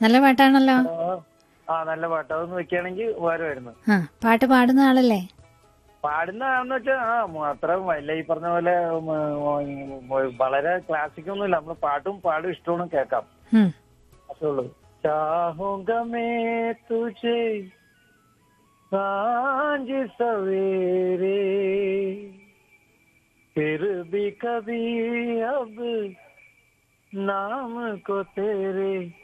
നല്ല പാട്ടാണല്ലോ. നല്ല പാട്ട്. അതൊന്ന് വെക്കുകയാണെങ്കിൽ ഉപകാരമായിരുന്നു. പാട്ട് പാടുന്ന ആളല്ലേ? പാടുന്നതാണെന്ന് വെച്ചാൽ അത്ര വല്ല ഈ പറഞ്ഞ പോലെ വളരെ ക്ലാസിക് ഒന്നുമില്ല. നമ്മള് പാട്ടും പാടും ഇഷ്ടമാണ്, കേൾക്കാം, അത്രേ ഉള്ളൂ. ചാഹൂംഗാ मैं तुझे सांझ सवेरे फिर भी कभी अब नाम को तेरे